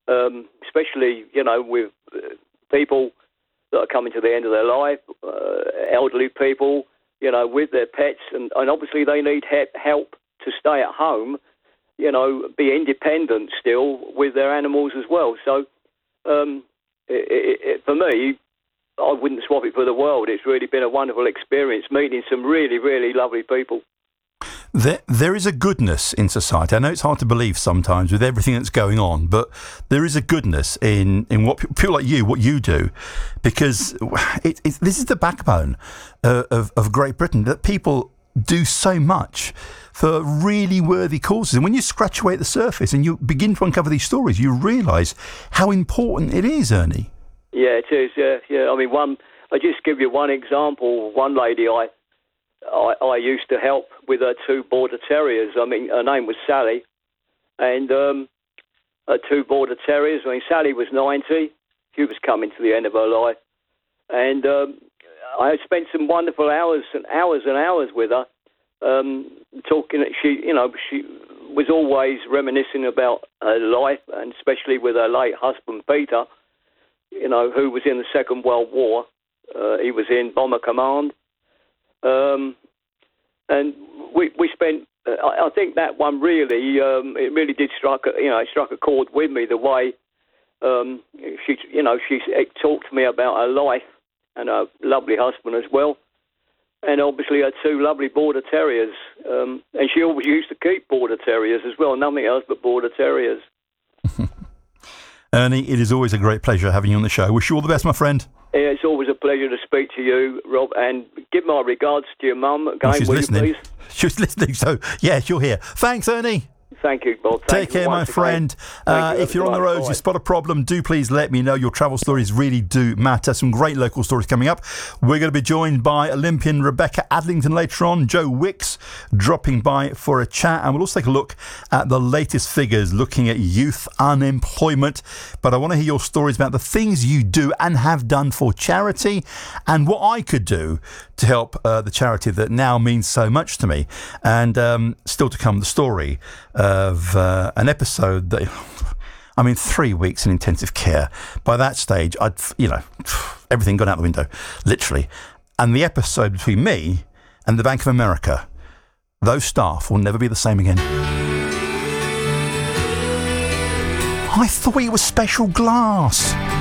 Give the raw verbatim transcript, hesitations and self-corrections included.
um, especially, you know, with uh, people that are coming to the end of their life, uh, elderly people, you know, with their pets, and, and obviously they need he- help to stay at home, you know, be independent still with their animals as well. So, um, it, it, it, for me, I wouldn't swap it for the world. It's really been a wonderful experience meeting some really, really lovely people. There, there is a goodness in society. I know it's hard to believe sometimes with everything that's going on, but there is a goodness in, in what people like you, what you do, because it, it, this is the backbone uh, of, of Great Britain, that people do so much for really worthy causes. And when you scratch away at the surface and you begin to uncover these stories, you realise how important it is, Ernie. Yeah, it is. Yeah, yeah. I mean, one. I just give you one example. One lady I, I, I used to help with her two border terriers. I mean, her name was Sally, and um, her two border terriers. I mean, Sally was ninety. She was coming to the end of her life, and um, I spent some wonderful hours and hours and hours with her, um, talking. She, you know, she was always reminiscing about her life, and especially with her late husband Peter, you know, who was in the Second World War. Uh, he was in Bomber Command. Um, and we we spent, uh, I, I think that one really, um, it really did strike, a, you know, it struck a chord with me, the way um, she, you know, she talked to me about her life and her lovely husband as well. And obviously her two lovely border terriers. Um, and she always used to keep border terriers as well, nothing else but border terriers. Ernie, it is always a great pleasure having you on the show. Wish you all the best, my friend. Yeah, it's always a pleasure to speak to you, Rob, and give my regards to your mum again, well, she's will listening. you please? She's listening, so yeah, she'll hear. Thanks, Ernie. Thank you, Bob. Take Thank care, my friend. Uh, you. If you're on the roads, Bye. you spot a problem, do please let me know. Your travel stories really do matter. Some great local stories coming up. We're going to be joined by Olympian Rebecca Adlington later on. Joe Wicks dropping by for a chat. And we'll also take a look at the latest figures looking at youth unemployment. But I want to hear your stories about the things you do and have done for charity and what I could do to help uh, the charity that now means so much to me. And um, still to come, the story of uh, an episode that, I mean, three weeks in intensive care. By that stage, I'd, you know, everything gone out the window, literally. And the episode between me and the Bank of America, those staff will never be the same again. I thought it was special glass.